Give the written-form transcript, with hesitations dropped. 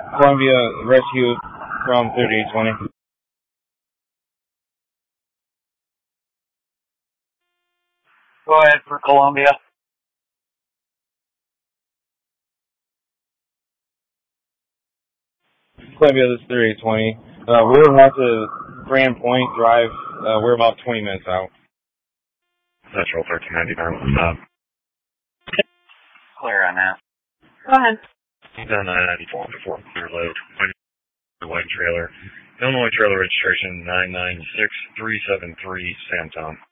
Columbia rescue from 3820. Go ahead for Columbia. Columbia, this is 3820. We're about to Grand Point Drive. We're about 20 minutes out. Central 1399. Clear on that. Go ahead. He's on 994 before clear load. White trailer. Illinois trailer registration 996373 Sam Tom.